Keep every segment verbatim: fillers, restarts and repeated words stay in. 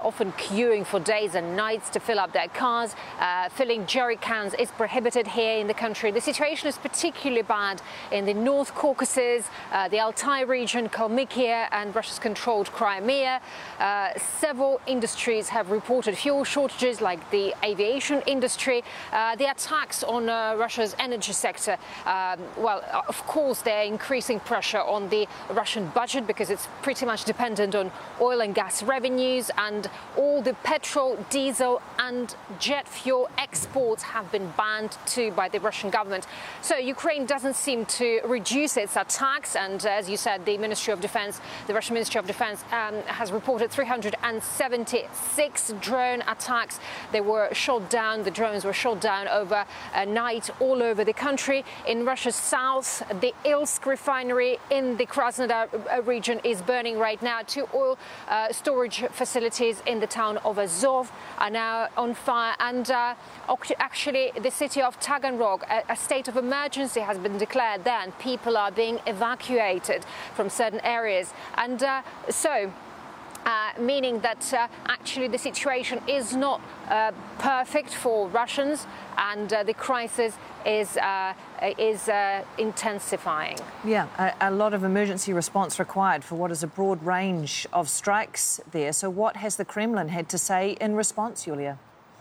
often queuing for days and nights to fill up their cars. Uh, filling jerry cans is prohibited here in the country. The situation is particularly bad in the North Caucasus, uh, the Altai region, Kalmykia and Russia's-controlled Crimea. Uh, several industries have reported fuel shortages, like the aviation industry. Uh, the attacks on uh, Russia's energy sector, um, well, of course, they're increasing pressure on the Russian budget because it's pretty much dependent on oil and gas revenues, and all the petrol, diesel and jet fuel exports have been banned too by the Russian government. So Ukraine doesn't seem to reduce its attacks, and uh, as you said, the Ministry of Defense, the Russian Ministry of Defense um, has reported three hundred seventy-six drone attacks. They were shot down, the drones were shot down over a night all over the country. In Russia's south, the Ilsk refinery in the Krasnodar region is burning right now. Two oil uh, storage facilities in the town of Azov are now on fire, and uh, actually the city of Taganrog, a, a state of emergency has been declared there, and people are being evacuated from certain areas. And uh, so Uh, meaning that uh, actually the situation is not uh, perfect for Russians, and uh, the crisis is uh, is uh, intensifying. Yeah, a, a lot of emergency response required for what is a broad range of strikes there. So what has the Kremlin had to say in response, Julia?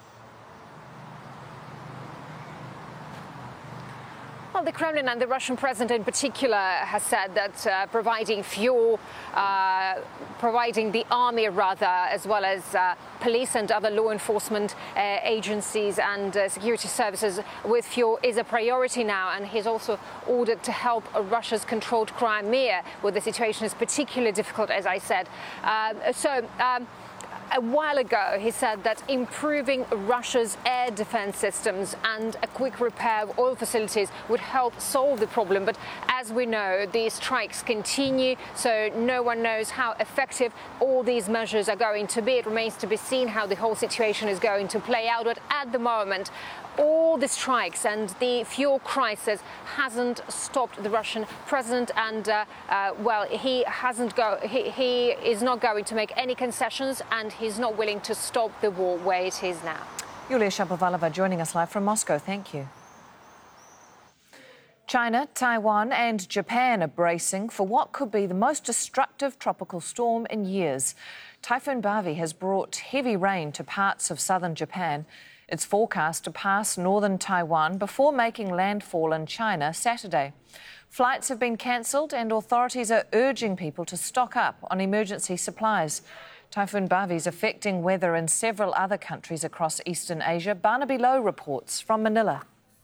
Well, the Kremlin and the Russian president in particular has said that uh, providing fuel, uh, providing the army rather, as well as uh, police and other law enforcement uh, agencies and uh, security services with fuel is a priority now. And he's also ordered to help uh, Russia's controlled Crimea, where the situation is particularly difficult, as I said. Uh, so. Um, A while ago, he said that improving Russia's air defense systems and a quick repair of oil facilities would help solve the problem. But as we know, these strikes continue, so no one knows how effective all these measures are going to be. It remains to be seen how the whole situation is going to play out. But at the moment, all the strikes and the fuel crisis hasn't stopped the Russian president, and uh, uh, well, he hasn't go. He, he is not going to make any concessions, and he's not willing to stop the war where it is now. Yulia Shapovalova joining us live from Moscow. Thank you. China, Taiwan and Japan are bracing for what could be the most destructive tropical storm in years. Typhoon Bavi has brought heavy rain to parts of southern Japan. It's forecast to pass northern Taiwan before making landfall in China Saturday. Flights have been cancelled and authorities are urging people to stock up on emergency supplies. Typhoon Bavi is affecting weather in several other countries across Eastern Asia. Barnaby Lowe reports from Manila.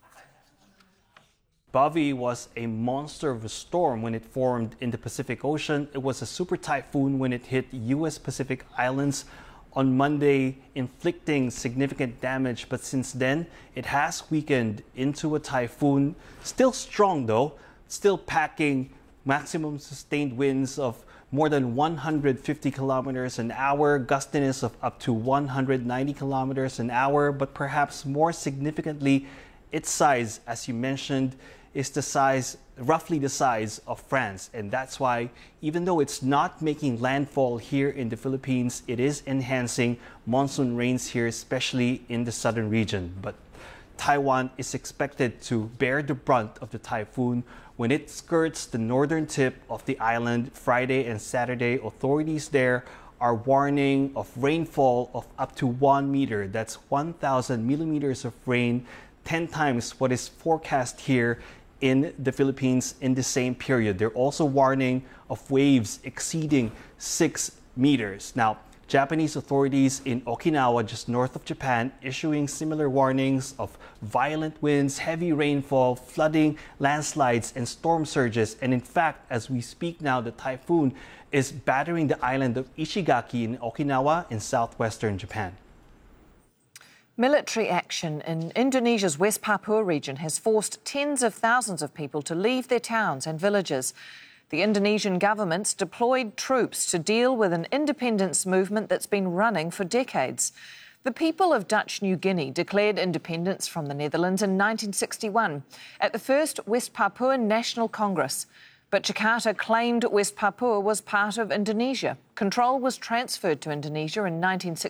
Bavi was a monster of a storm when it formed in the Pacific Ocean. It was a super typhoon when it hit U S Pacific Islands on Monday, inflicting significant damage. But since then, it has weakened into a typhoon. Still strong though, still packing maximum sustained winds of more than one hundred fifty kilometers an hour, gustiness of up to one hundred ninety kilometers an hour. But perhaps more significantly, its size, as you mentioned, is the size, roughly the size of France. And that's why, even though it's not making landfall here in the Philippines, it is enhancing monsoon rains here, especially in the southern region. But Taiwan is expected to bear the brunt of the typhoon when it skirts the northern tip of the island Friday and Saturday. Authorities there are warning of rainfall of up to one meter. That's one thousand millimeters of rain, ten times what is forecast here in the Philippines in the same period. They're also warning of waves exceeding six meters. Now, Japanese authorities in Okinawa, just north of Japan, issuing similar warnings of violent winds, heavy rainfall, flooding, landslides, and storm surges. And in fact, as we speak now, the typhoon is battering the island of Ishigaki in Okinawa in southwestern Japan. Military action in Indonesia's West Papua region has forced tens of thousands of people to leave their towns and villages. The Indonesian government's deployed troops to deal with an independence movement that's been running for decades. The people of Dutch New Guinea declared independence from the Netherlands in nineteen sixty-one at the first West Papuan National Congress. But Jakarta claimed West Papua was part of Indonesia. Control was transferred to Indonesia in nineteen sixty-one.